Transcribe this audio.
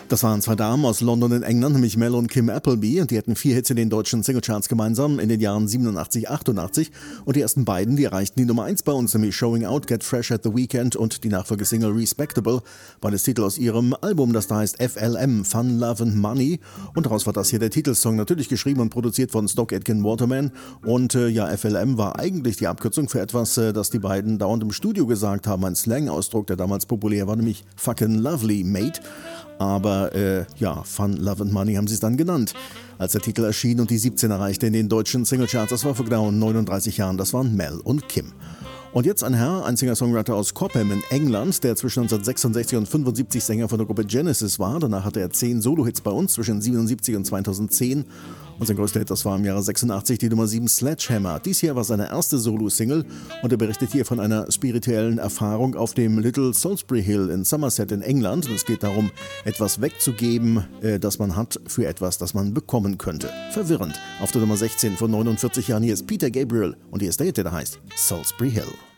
Das waren zwei Damen aus London in England, nämlich Mel und Kim Appleby, und die hatten 4 Hits in den deutschen Singlecharts gemeinsam in den Jahren 87, 88, und die ersten beiden, die erreichten die Nummer 1 bei uns, nämlich Showing Out, Get Fresh at the Weekend und die Nachfolgesingle Respectable, beides Titel aus ihrem Album, das da heißt FLM, Fun, Love and Money, und daraus war das hier der Titelsong, natürlich geschrieben und produziert von Stock Aitken Waterman, und FLM war eigentlich die Abkürzung für etwas, das die beiden dauernd im Studio gesagt haben, ein Slang-Ausdruck, der damals populär war, nämlich Fucking Lovely, Mate. Aber Fun, Love and Money haben sie es dann genannt, als der Titel erschien und die 17 erreichte in den deutschen Singlecharts. Das war vor genau 39 Jahren, das waren Mel und Kim. Und jetzt ein Herr, ein Singer-Songwriter aus Cobham in England, der zwischen 1966 und 75 Sänger von der Gruppe Genesis war. Danach hatte er 10 Solo-Hits bei uns zwischen 77 und 2010. Und sein größter Hit, das war im Jahre 86 die Nummer 7 Sledgehammer. Dies hier war seine erste Solo-Single und er berichtet hier von einer spirituellen Erfahrung auf dem Little Salisbury Hill in Somerset in England. Und es geht darum, etwas wegzugeben, das man hat, für etwas, das man bekommen könnte. Verwirrend. Auf der Nummer 16 von 49 Jahren, hier ist Peter Gabriel und hier ist der Hit, der heißt Salisbury Hill.